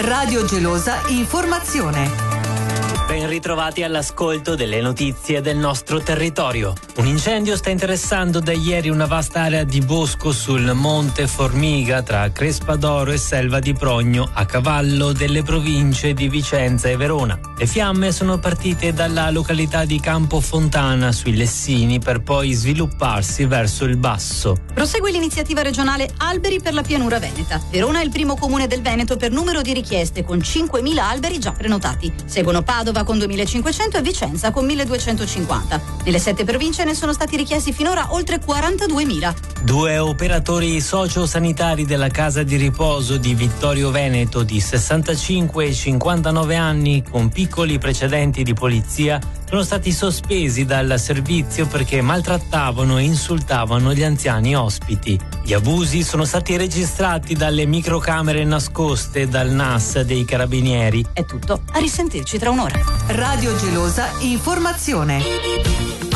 Radio Gelosa Informazione. Ben ritrovati all'ascolto delle notizie del nostro territorio. Un incendio sta interessando da ieri una vasta area di bosco sul Monte Formiga tra Crespadoro e Selva di Progno, a cavallo delle province di Vicenza e Verona. Le fiamme sono partite dalla località di Campofontana sui Lessini per poi svilupparsi verso il basso. Prosegue l'iniziativa regionale Alberi per la pianura veneta. Verona è il primo comune del Veneto per numero di richieste, con 5.000 alberi già prenotati. Seguono Padova con 2.500 e Vicenza con 1.250. Nelle 7 province ne sono stati richiesti finora oltre 42.000. 2 operatori sociosanitari della casa di riposo di Vittorio Veneto di 65 e 59 anni con piccoli precedenti di polizia sono stati sospesi dal servizio perché maltrattavano e insultavano gli anziani ospiti. Gli abusi sono stati registrati dalle microcamere nascoste dal NAS dei Carabinieri. È tutto, a risentirci tra un'ora. Radio Gelosa Informazione.